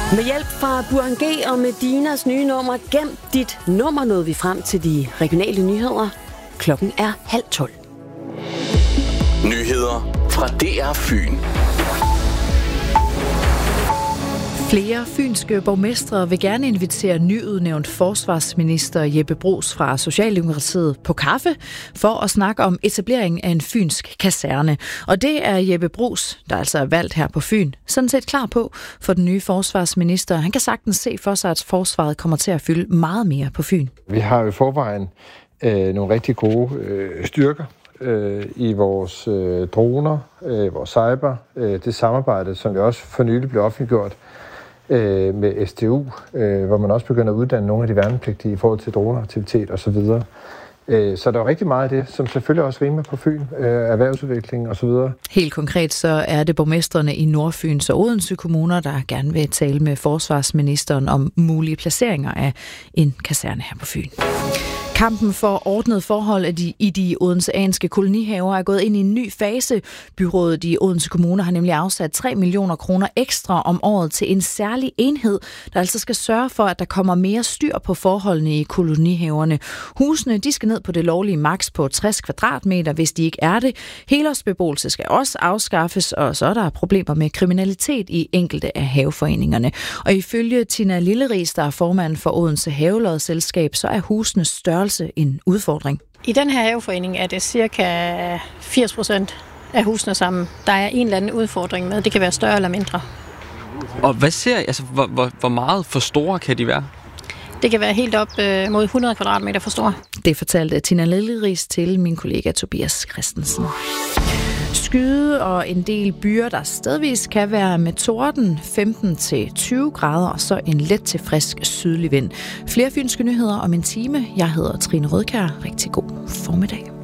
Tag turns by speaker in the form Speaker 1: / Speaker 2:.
Speaker 1: Med hjælp fra Burhan G og Medinas nye nummer Gem dit nummer nåede vi frem til de regionale nyheder. Klokken er 11:30.
Speaker 2: Nyheder fra DR Fyn.
Speaker 3: Flere fynske borgmestre vil gerne invitere nyudnævnt forsvarsminister Jeppe Bruus fra Socialdemokratiet på kaffe for at snakke om etablering af en fynsk kaserne. Og det er Jeppe Bruus, der altså er valgt her på Fyn, sådan set klar på for den nye forsvarsminister. Han kan sagtens se for sig, at forsvaret kommer til at fylde meget mere på Fyn.
Speaker 4: Vi har jo i forvejen nogle rigtig gode styrker i vores droner, vores cyber, det samarbejde, som det også for nylig blev offentliggjort med SDU, hvor man også begynder at uddanne nogle af de værnepligtige i forhold til droneaktivitet osv. Så der er rigtig meget af det, som selvfølgelig også rimer på Fyn, erhvervsudvikling osv.
Speaker 3: Helt konkret så er det borgmestrene i Nordfyns og Odense kommuner, der gerne vil tale med forsvarsministeren om mulige placeringer af en kaserne her på Fyn. Kampen for ordnet forhold i de odenseanske kolonihaver er gået ind i en ny fase. Byrådet i Odense Kommune har nemlig afsat 3 millioner kroner ekstra om året til en særlig enhed, der altså skal sørge for, at der kommer mere styr på forholdene i kolonihaverne. Husene de skal ned på det lovlige maks på 60 kvadratmeter, hvis de ikke er det. Helårsbeboelse skal også afskaffes, og så er der problemer med kriminalitet i enkelte af haveforeningerne. Og ifølge Tina Lilleris, der er formand for Odense Havelodselskab, så er husenes størrelse en udfordring.
Speaker 5: I den her haveforening er det cirka 80% af husene sammen. Der er en eller anden udfordring med. Det kan være større eller mindre.
Speaker 6: Og hvad ser I? Altså, hvor meget for store kan de være?
Speaker 5: Det kan være helt op mod 100 kvadratmeter for store.
Speaker 3: Det fortalte Tina Lilleris til min kollega Tobias Christensen. Skyde og en del byer, der stedvis kan være med torden, 15-20 grader, og så en let til frisk sydlig vind. Flere fynske nyheder om en time. Jeg hedder Trine Rødkjær. Rigtig god formiddag.